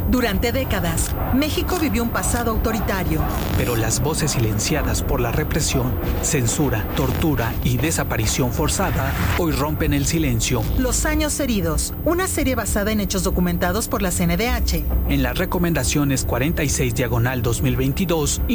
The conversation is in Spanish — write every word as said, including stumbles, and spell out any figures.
Durante décadas, México vivió un pasado autoritario. Pero las voces silenciadas por la represión, censura, tortura y desaparición forzada hoy rompen el silencio. Los años heridos, una serie basada en hechos documentados por la C N D H. En las recomendaciones cuarenta y seis diagonal dos mil veintidós